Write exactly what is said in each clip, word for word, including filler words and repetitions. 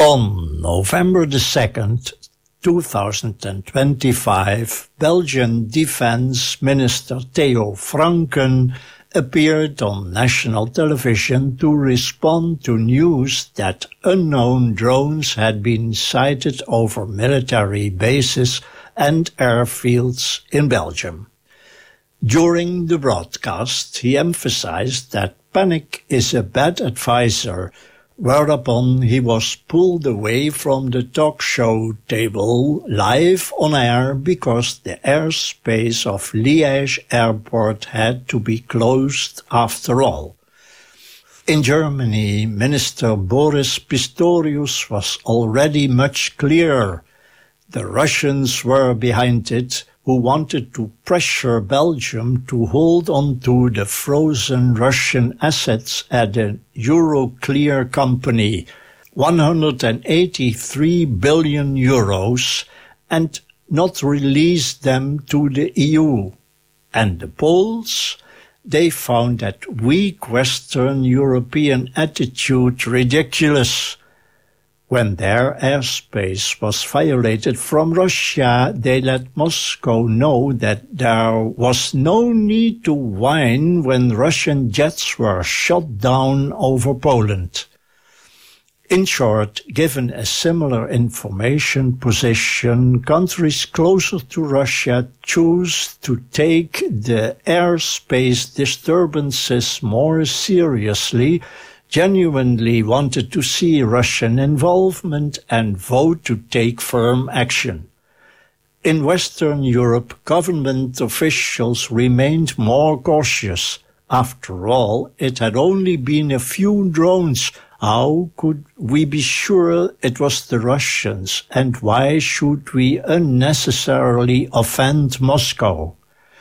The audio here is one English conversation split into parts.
On November the second, two thousand twenty-five, Belgian Defense Minister Theo Franken appeared on national television to respond to news that unknown drones had been sighted over military bases and airfields in Belgium. During the broadcast, he emphasized that panic is a bad advisor, whereupon he was pulled away from the talk show table live on air because the airspace of Liège Airport had to be closed after all. In Germany, Minister Boris Pistorius was already much clearer. The Russians were behind it, who wanted to pressure Belgium to hold on to the frozen Russian assets at the Euroclear company, one hundred eighty-three billion euros, and not release them to the E U. And the Poles, they found that weak Western European attitude ridiculous. When their airspace was violated from Russia, they let Moscow know that there was no need to whine when Russian jets were shot down over Poland. In short, given a similar information position, countries closer to Russia choose to take the airspace disturbances more seriously, genuinely wanted to see Russian involvement and vote to take firm action. In Western Europe, government officials remained more cautious. After all, it had only been a few drones. How could we be sure it was the Russians, and why should we unnecessarily offend Moscow?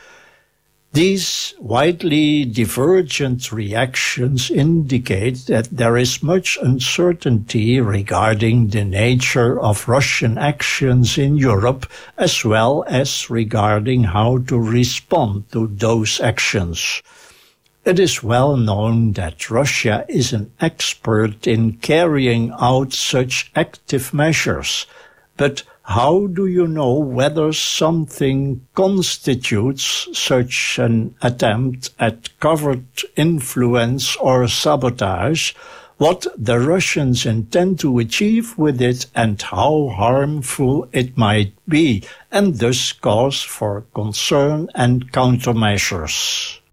These widely divergent reactions indicate that there is much uncertainty regarding the nature of Russian actions in Europe, as well as regarding how to respond to those actions. It is well known that Russia is an expert in carrying out such active measures, but how do you know whether something constitutes such an attempt at covert influence or sabotage, what the Russians intend to achieve with it, and how harmful it might be, and thus cause for concern and countermeasures?